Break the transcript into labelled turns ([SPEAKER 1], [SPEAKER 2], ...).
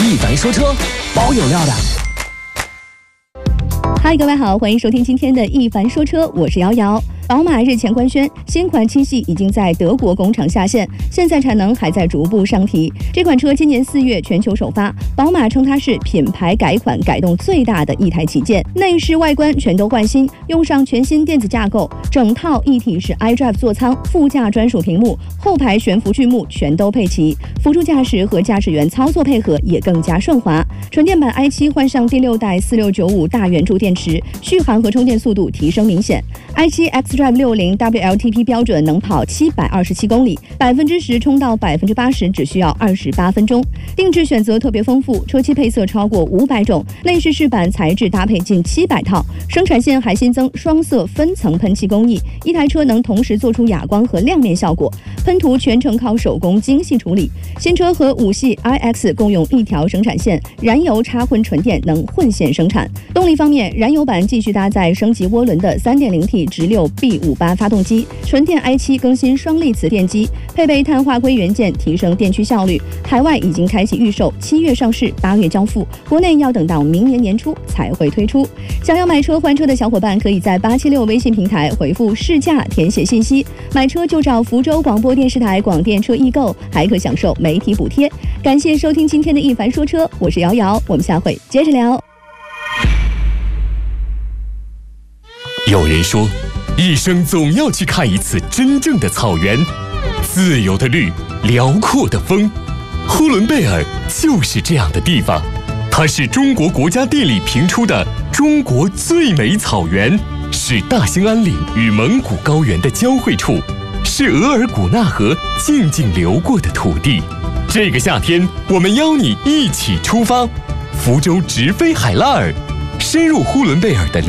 [SPEAKER 1] 一凡说车，包有料的。
[SPEAKER 2] 嗨，各位好，欢迎收听今天的一凡说车，我是瑶瑶。宝马日前官宣，新款七系已经在德国工厂下线，现在产能还在逐步上提。这款车今年4月全球首发，宝马称它是品牌改款改动最大的一台旗舰，内饰外观全都换新，用上全新电子架构，整套一体式 iDrive 座舱，副驾专属屏幕，后排悬浮巨幕全都配齐，辅助驾驶和驾驶员操作配合也更加顺滑。纯电版 i7 换上第6代4695大圆柱电池，续航和充电速度提升明显。i7 xDrive 60 WLTP 标准能跑727公里，10%充到80%只需要28分钟。定制选择特别丰富，车漆配色超过500种，内饰饰板材质搭配近700套，生产线还新增双色分层喷漆工艺，一台车能同时做出哑光和亮面效果，喷涂全程靠手工精细处理。新车和5系 iX 共用一条生产线，燃油插混纯电能混线生产。动力方面，燃油版继续搭载升级涡轮的 3.0T 直六 B58发动机，纯电 i7 更新双力磁电机，配备碳化硅元件，提升电驱效率。海外已经开启预售，7月上市，8月交付，国内要等到明年年初才会推出。想要买车换车的小伙伴，可以在876微信平台回复试驾填写信息，买车就找福州广播电视台广电车易购，还可享受媒体补贴。感谢收听今天的一凡说车，我是瑶瑶，我们下回接着聊。
[SPEAKER 3] 有人说，一生总要去看一次真正的草原，自由的绿，辽阔的风。呼伦贝尔就是这样的地方，它是中国国家地理评出的中国最美草原，是大兴安岭与蒙古高原的交汇处，是额尔古纳河静静流过的土地。这个夏天，我们邀你一起出发，福州直飞海拉尔，深入呼伦贝尔的